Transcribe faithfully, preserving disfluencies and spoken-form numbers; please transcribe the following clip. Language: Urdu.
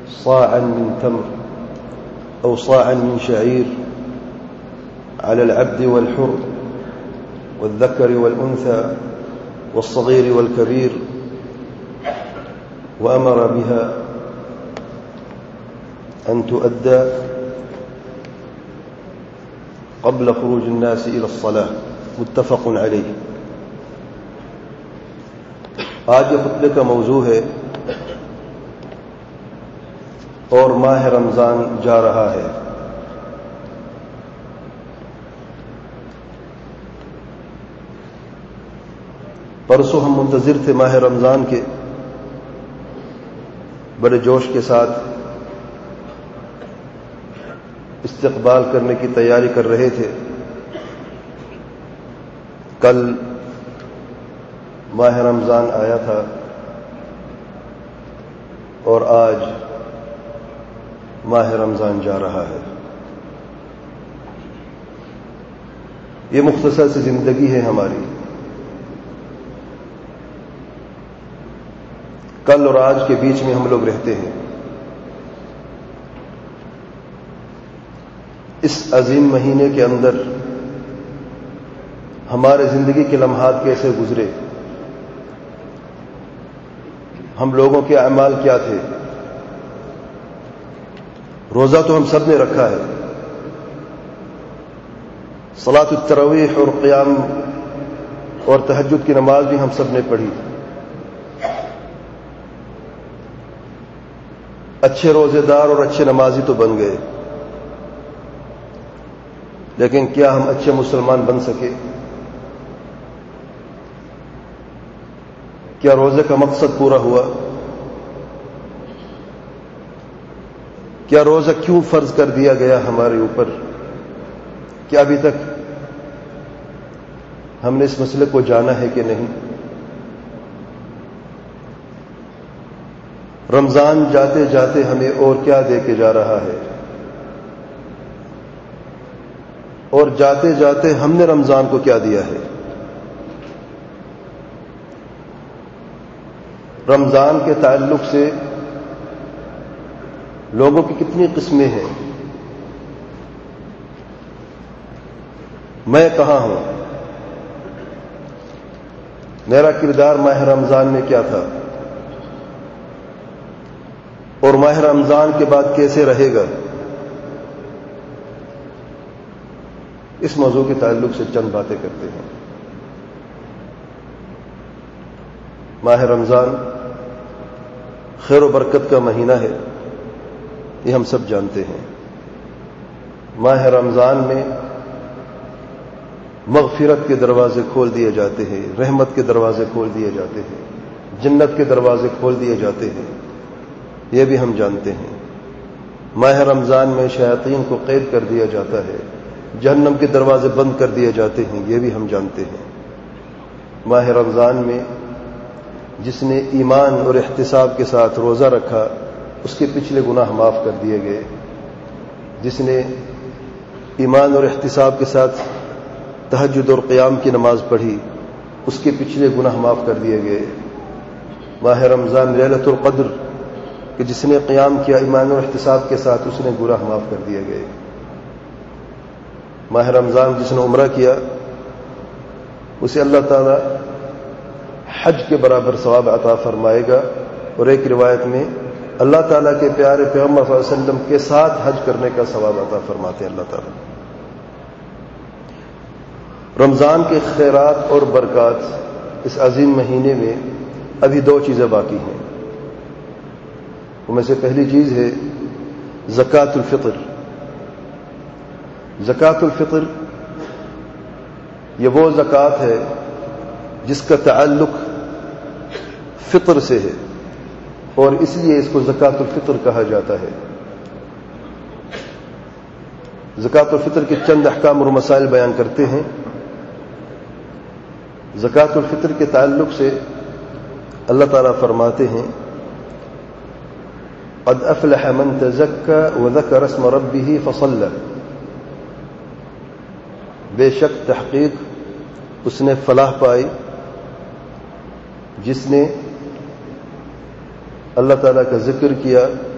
صاعا من تمر أو صاعا من شعير على العبد والحر والذكر والأنثى والصغير والكبير، وأمر بها أن تؤدى قبل خروج الناس إلى الصلاة، متفق عليه۔ آج کے خطبے کا موضوع ہے اور ماہ رمضان جا رہا ہے۔ پرسوں ہم منتظر تھے ماہ رمضان کے، بڑے جوش کے ساتھ استقبال کرنے کی تیاری کر رہے تھے۔ کل ماہ رمضان آیا تھا اور آج ماہ رمضان جا رہا ہے۔ یہ مختصر سی زندگی ہے ہماری۔ کل اور آج کے بیچ میں ہم لوگ رہتے ہیں۔ اس عظیم مہینے کے اندر ہمارے زندگی کے لمحات کیسے گزرے، ہم لوگوں کے اعمال کیا تھے۔ روزہ تو ہم سب نے رکھا ہے، صلاۃ التراویح اور قیام اور تہجد کی نماز بھی ہم سب نے پڑھی۔ اچھے روزے دار اور اچھے نمازی تو بن گئے، لیکن کیا ہم اچھے مسلمان بن سکے؟ کیا روزے کا مقصد پورا ہوا؟ کیا روزہ کیوں فرض کر دیا گیا ہمارے اوپر؟ کیا ابھی تک ہم نے اس مسئلے کو جانا ہے کہ نہیں؟ رمضان جاتے جاتے ہمیں اور کیا دے کے جا رہا ہے، اور جاتے جاتے ہم نے رمضان کو کیا دیا ہے؟ رمضان کے تعلق سے لوگوں کی کتنی قسمیں ہیں، میں کہاں ہوں، میرا کردار ماہ رمضان میں کیا تھا، اور ماہ رمضان کے بعد کیسے رہے گا؟ اس موضوع کے تعلق سے چند باتیں کرتے ہیں۔ ماہ رمضان خیر و برکت کا مہینہ ہے، یہ ہم سب جانتے ہیں۔ ماہ رمضان میں مغفرت کے دروازے کھول دیے جاتے ہیں، رحمت کے دروازے کھول دیے جاتے ہیں، جنت کے دروازے کھول دیے جاتے ہیں، یہ بھی ہم جانتے ہیں۔ ماہ رمضان میں شیاطین کو قید کر دیا جاتا ہے، جہنم کے دروازے بند کر دیے جاتے ہیں، یہ بھی ہم جانتے ہیں۔ ماہ رمضان میں جس نے ایمان اور احتساب کے ساتھ روزہ رکھا، اس کے پچھلے گناہ معاف کر دیے گئے۔ جس نے ایمان اور احتساب کے ساتھ تہجد اور قیام کی نماز پڑھی، اس کے پچھلے گناہ معاف کر دیے گئے۔ ماہ رمضان لیلۃ القدر کہ جس نے قیام کیا ایمان اور احتساب کے ساتھ، اس نے گناہ معاف کر دیے گئے۔ ماہ رمضان جس نے عمرہ کیا، اسے اللہ تعالی حج کے برابر ثواب عطا فرمائے گا، اور ایک روایت میں اللہ تعالیٰ کے پیارے پیغمبر صلی اللہ علیہ وسلم کے ساتھ حج کرنے کا ثواب عطا فرماتے ہیں اللہ تعالیٰ۔ رمضان کے خیرات اور برکات اس عظیم مہینے میں ابھی دو چیزیں باقی ہیں۔ ان میں سے پہلی چیز ہے زکوٰۃ الفطر۔ زکوٰۃ الفطر یہ وہ زکوٰۃ ہے جس کا تعلق فطر سے ہے، اور اس لیے اس کو زکوٰۃ الفطر کہا جاتا ہے۔ زکوٰۃ الفطر کے چند احکام اور مسائل بیان کرتے ہیں۔ زکوٰۃ الفطر کے تعلق سے اللہ تعالیٰ فرماتے ہیں قد افلح من تزکى وذکر اسم ربه فصلى، بے شک تحقیق اس نے فلاح پائی جس نے اللہ تعالیٰ کا ذکر کیا